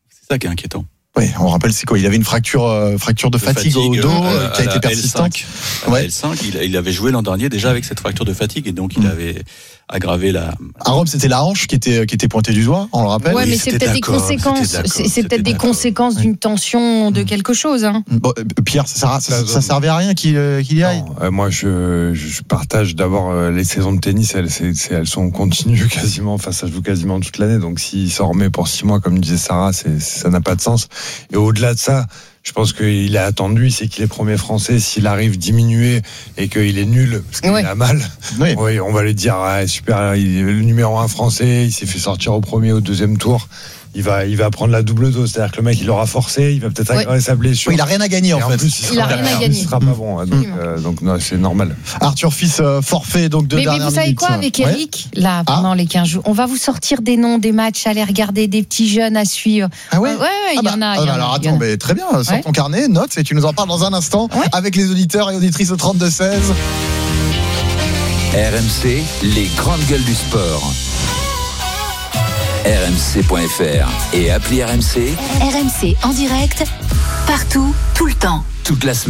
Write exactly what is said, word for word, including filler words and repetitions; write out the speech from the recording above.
C'est ça qui est inquiétant. Oui, on rappelle c'est quoi ? Il avait une fracture, euh, fracture de, de fatigue, fatigue au dos euh, qui a été persistante. À ouais. L cinq, il, il avait joué l'an dernier déjà avec cette fracture de fatigue et donc il mmh. avait aggravé la. À Rome, c'était la hanche qui était qui était pointée du doigt, on le rappelle. Ouais, oui, mais c'est peut-être des conséquences. C'est, c'est peut-être des conséquences d'une tension de quelque chose. Hein. Bon, Pierre, ça, ça, ça servait à rien qu'il, qu'il y aille. Non, euh, moi, je, je partage d'abord euh, les saisons de tennis. Elles, c'est, c'est, elles sont continues quasiment. Enfin, ça joue quasiment toute l'année. Donc, s'il s'en remet pour six mois, comme disait Sarah, c'est, ça n'a pas de sens. Et au-delà de ça. Je pense qu'il a attendu, il sait qu'il est premier français. S'il arrive diminué et qu'il est nul, parce qu'il ouais. a mal, oui. Oui, on va lui dire ah, super, il est le numéro un français, il s'est fait sortir au premier, au deuxième tour. Il va, il va prendre la double dose, c'est-à-dire que le mec il l'aura forcé, il va peut-être aggraver ouais. sa blessure. Oui, il a rien à gagner en, en fait. Plus, il, il a rien à gagner. Il sera pas bon, hein, donc, mmh. euh, donc non, c'est normal. Arthur Fils euh, forfait donc de mais, dernière mais vous savez minute. quoi avec Eric ouais. là pendant ah. les quinze jours, on va vous sortir des noms des matchs, aller regarder des petits jeunes à suivre. Ah ouais. Ouais, ouais, il ah bah, y en a. Ah bah, alors attends, mais très bien. Sors ouais. ton carnet, note et tu nous en parles dans un instant ouais. avec les auditeurs et auditrices au trente-deux seize. R M C, les grandes gueules du sport. R M C point F R et appli R M C. R M C en direct, partout, tout le temps. Toute la semaine.